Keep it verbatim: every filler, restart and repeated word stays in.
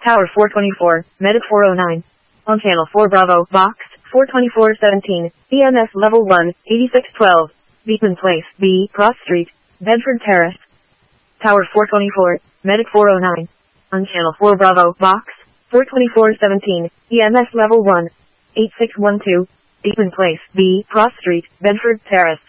Tower four twenty-four, Medic four oh nine. On Channel four Bravo, Box, four twenty-four seventeen, E M S Level one, eighty-six twelve, Beekman Place, B, Cross Street, Bedford Terrace. Tower four twenty-four, Medic four oh nine. On Channel four Bravo, Box, four twenty-four seventeen, E M S Level one, eighty-six twelve, Beekman Place, B, Cross Street, Bedford Terrace.